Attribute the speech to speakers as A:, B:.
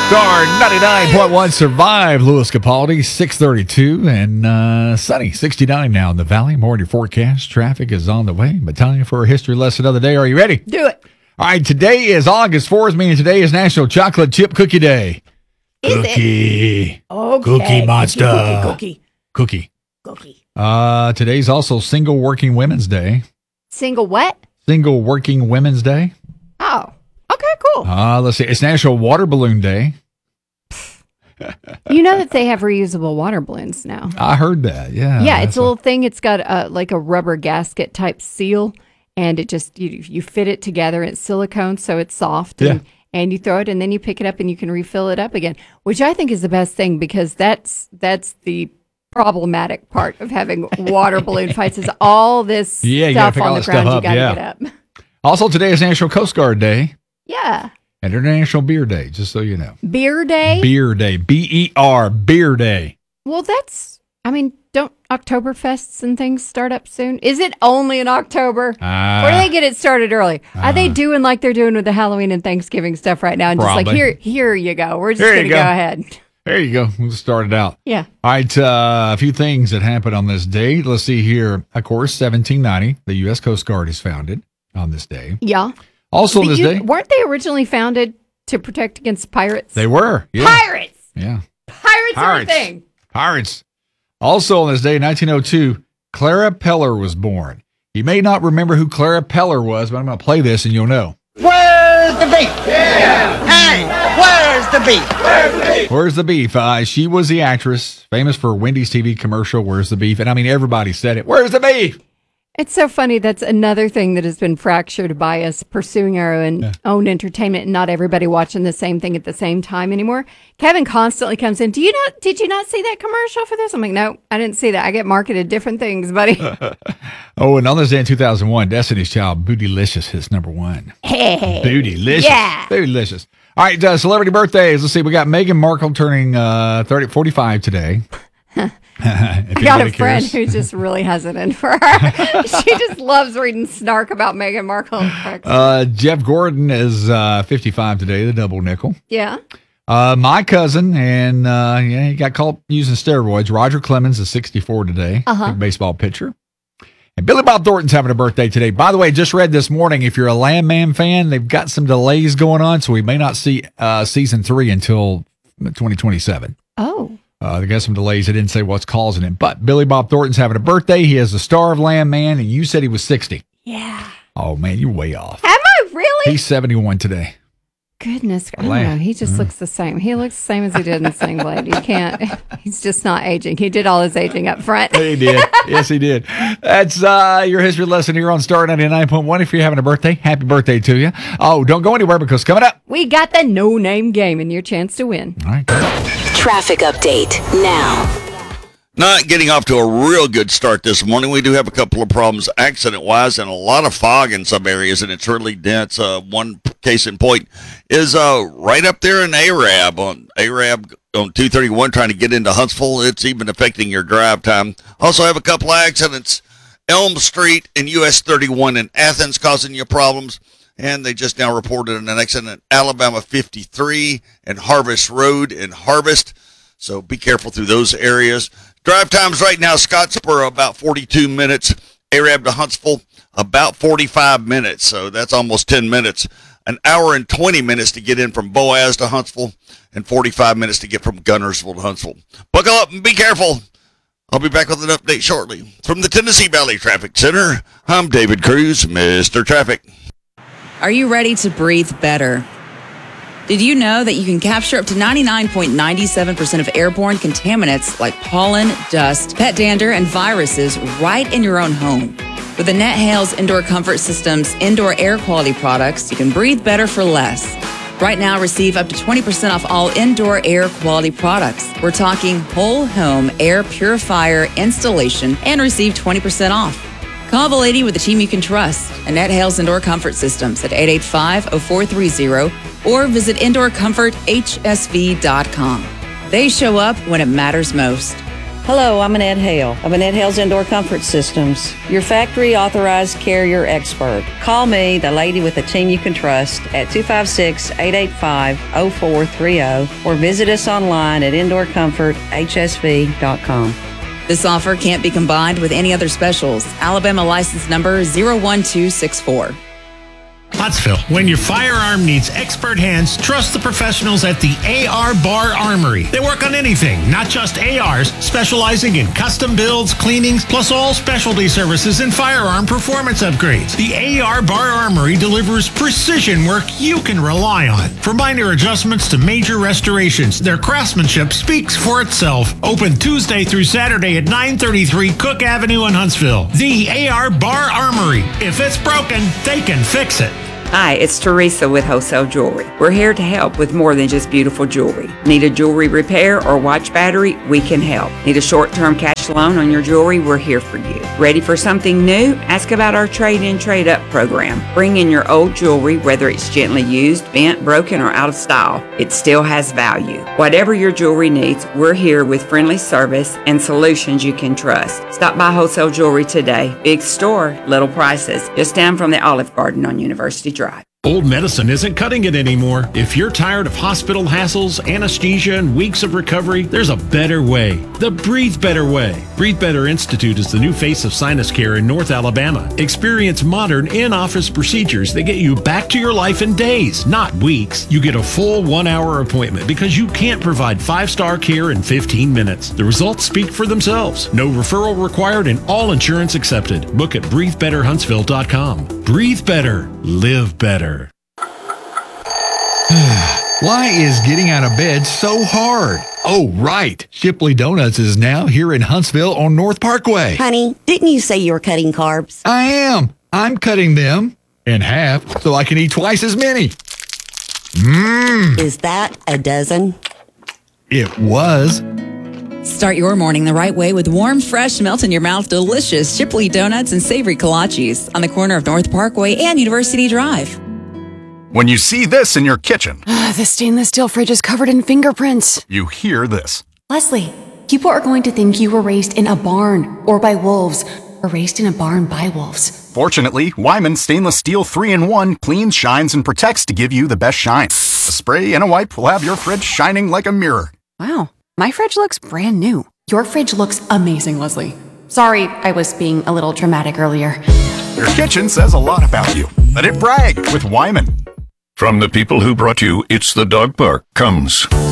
A: Star 99.1 Survive, Louis Capaldi, 632 and sunny, 69 now in the valley. More in your forecast. Traffic is on the way, but time for a history lesson of the day. Are you ready?
B: Do it.
A: All right, today is August 4th, meaning today is National Chocolate Chip Cookie Day.
B: Is
A: Cookie.
B: it? Okay.
A: Cookie monster.
B: Cookie.
A: Today's also Single Working Women's Day.
B: Single what?
A: Single Working Women's Day.
B: Oh, okay, cool.
A: Let's see. It's National Water Balloon Day.
B: You know that they have reusable water balloons now.
A: I heard that. Yeah.
B: Yeah, it's a little thing. It's got like a rubber gasket type seal, and it just you fit it together. And it's silicone, so it's soft. And you throw it, and then you pick it up, and you can refill it up again, which I think is the best thing because that's the problematic part of having water balloon fights is all this stuff on the ground you got to get up.
A: Also, today is National Coast Guard Day.
B: Yeah.
A: And International Beer Day, just so you know.
B: Beer Day?
A: Beer Day. B-E-R, Beer Day.
B: Well, don't Oktoberfests and things start up soon? Is it only in October? Or do they get it started early? Are they doing like they're doing with the Halloween and Thanksgiving stuff right now? And just like, here you go. We're just going to go ahead.
A: There you go. We'll start it out.
B: Yeah.
A: All right. A few things that happened on this day. Let's see here. Of course, 1790, the U.S. Coast Guard is founded on this day.
B: Yeah.
A: Also on this day.
B: Weren't they originally founded to protect against pirates?
A: They were. Yeah.
B: Pirates!
A: Yeah.
B: Pirates are a thing.
A: Pirates. Also on this day, 1902, Clara Peller was born. You may not remember who Clara Peller was, but I'm going to play this and you'll know.
C: Where's the beef? Yeah. Hey, where's the beef? Where's the beef?
A: Where's the beef? She was the actress, famous for Wendy's TV commercial, Where's the Beef? And I mean, everybody said it. Where's the beef?
B: It's so funny. That's another thing that has been fractured by us pursuing our own entertainment and not everybody watching the same thing at the same time anymore. Kevin constantly comes in. Did you not see that commercial for this? I'm like, no, I didn't see that. I get marketed different things, buddy.
A: And on this day in 2001, Destiny's Child, Bootylicious is number one.
B: Hey.
A: Bootylicious.
B: Yeah.
A: Bootylicious. All right, celebrity birthdays. Let's see. We got Meghan Markle turning 45 today.
B: I got a friend who just really has it in for her. She just loves reading snark about Meghan Markle.
A: Jeff Gordon is 55 today, the double nickel.
B: Yeah.
A: My cousin, and he got caught using steroids. Roger Clemens is 64 today, big baseball pitcher. And Billy Bob Thornton's having a birthday today. By the way, just read this morning, if you're a Landman fan, they've got some delays going on, so we may not see season 3 until 2027.
B: Oh.
A: They got some delays. They didn't say what's causing it. But Billy Bob Thornton's having a birthday. He is the star of Landman, and you said he was 60.
B: Yeah.
A: Oh, man, you're way off.
B: Am I really?
A: He's 71 today.
B: Goodness. I don't know. He just looks the same. He looks the same as he did in the Sling Blade. You can't. He's just not aging. He did all his aging up front.
A: He did. Yes, he did. That's your history lesson here on Star 99.1. If you're having a birthday, happy birthday to you. Oh, don't go anywhere because coming up,
B: we got the no-name game and your chance to win.
A: All right.
D: Traffic update now.
E: Not getting off to a real good start this morning. We do have a couple of problems accident-wise and a lot of fog in some areas, and it's really dense. One case in point is right up there in Arab on 231 trying to get into Huntsville. It's even affecting your drive time. Also have a couple of accidents. Elm Street and US 31 in Athens causing you problems. And they just now reported an accident at Alabama 53 and Harvest Road in Harvest. So be careful through those areas. Drive times right now, Scottsboro, about 42 minutes. Arab to Huntsville, about 45 minutes. So that's almost 10 minutes. An hour and 20 minutes to get in from Boaz to Huntsville and 45 minutes to get from Gunnersville to Huntsville. Buckle up and be careful. I'll be back with an update shortly. From the Tennessee Valley Traffic Center, I'm David Cruz, Mr. Traffic.
F: Are you ready to breathe better? Did you know that you can capture up to 99.97% of airborne contaminants like pollen, dust, pet dander, and viruses right in your own home? With the NetHales Indoor Comfort Systems indoor air quality products, you can breathe better for less. Right now, receive up to 20% off all indoor air quality products. We're talking whole home air purifier installation and receive 20% off. Call the lady with the team you can trust at NetHales Indoor Comfort Systems at 885-0430 or visit indoorcomforthsv.com. They show up when it matters most.
G: Hello, I'm Annette Hale of Annette Hale's Indoor Comfort Systems, your factory authorized carrier expert. Call me, the lady with a team you can trust, at 256-885-0430 or visit us online at indoorcomforthsv.com.
F: This offer can't be combined with any other specials. Alabama license number 01264.
H: Huntsville, when your firearm needs expert hands, trust the professionals at the AR Bar Armory. They work on anything, not just ARs, specializing in custom builds, cleanings, plus all specialty services and firearm performance upgrades. The AR Bar Armory delivers precision work you can rely on. From minor adjustments to major restorations, their craftsmanship speaks for itself. Open Tuesday through Saturday at 933 Cook Avenue in Huntsville. The AR Bar Armory. If it's broken, they can fix it.
I: Hi, it's Teresa with Wholesale Jewelry. We're here to help with more than just beautiful jewelry. Need a jewelry repair or watch battery? We can help. Need a short-term cash loan on your jewelry? We're here for you. Ready for something new? Ask about our trade-in, trade-up program. Bring in your old jewelry, whether it's gently used, bent, broken, or out of style. It still has value. Whatever your jewelry needs, we're here with friendly service and solutions you can trust. Stop by Wholesale Jewelry today. Big store, little prices. Just down from the Olive Garden on University Drive.
H: Old medicine isn't cutting it anymore. If you're tired of hospital hassles, anesthesia, and weeks of recovery, there's a better way. The Breathe Better way. Breathe Better Institute is the new face of sinus care in North Alabama. Experience modern in-office procedures that get you back to your life in days, not weeks. You get a full 1-hour appointment because you can't provide 5-star care in 15 minutes. The results speak for themselves. No referral required and all insurance accepted. Book at breathebetterhuntsville.com. Breathe better. Live better.
A: Why is getting out of bed so hard? Oh, right. Shipley Donuts is now here in Huntsville on North Parkway.
J: Honey, didn't you say you were cutting carbs?
A: I am. I'm cutting them in half so I can eat twice as many.
J: Is that a dozen?
A: It was.
F: Start your morning the right way with warm, fresh, melt-in-your-mouth, delicious Shipley Donuts and savory kolaches on the corner of North Parkway and University Drive.
K: When you see this in your kitchen,
L: the stainless steel fridge is covered in fingerprints.
K: You hear this.
L: Leslie, people are going to think you were raised in a barn or by wolves, or raised in a barn by wolves.
K: Fortunately, Wyman Stainless Steel 3-in-1 cleans, shines, and protects to give you the best shine. A spray and a wipe will have your fridge shining like a mirror.
L: Wow, my fridge looks brand new. Your fridge looks amazing, Leslie. Sorry, I was being a little dramatic earlier.
K: Your kitchen says a lot about you. Let it brag with Wyman.
M: From the people who brought you It's the Dog Park comes